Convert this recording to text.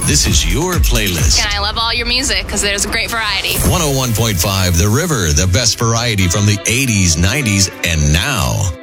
This is your playlist. And I love all your music because there's a great variety. 101.5 The River, the best variety from the 80s, 90s, and now.